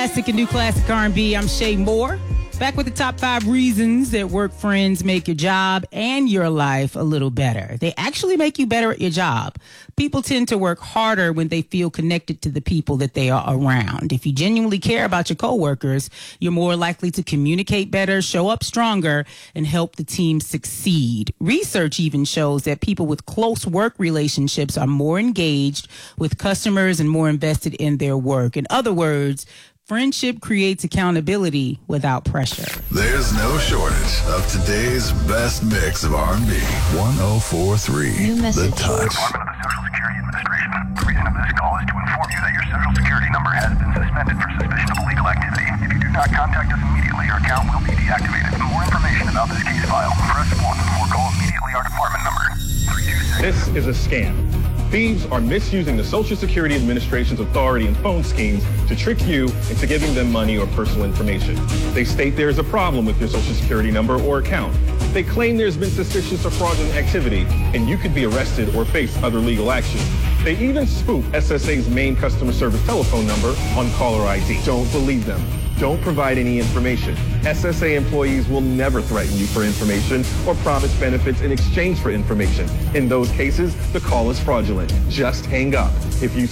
Classic and new classic R&B. I'm Shay Moore, back with the top 5 reasons that work friends make your job and your life a little better. They actually make you better at your job. People tend to work harder when they feel connected to the people that they are around. If you genuinely care about your coworkers, you're more likely to communicate better, show up stronger, and help the team succeed. Research even shows that people with close work relationships are more engaged with customers and more invested in their work. In other words, friendship creates accountability without pressure. There's no shortage of today's best mix of R&B. 104.3 The Touch. Department of the Social Security Administration. The reason of this call is to inform you that your Social Security number has been suspended for suspicion of illegal activity. If you do not contact us immediately, your account will be deactivated. For more information about this case file, press 1 or call immediately our department number 326. This is a scam. Thieves are misusing the Social Security Administration's authority and phone schemes to trick you into giving them money or personal information. They state there is a problem with your Social Security number or account. They claim there's been suspicious or fraudulent activity, and you could be arrested or face other legal action. They even spoof SSA's main customer service telephone number on caller ID. Don't believe them. Don't provide any information. SSA employees will never threaten you for information or promise benefits in exchange for information. In those cases, the call is fraudulent. Just hang up. If you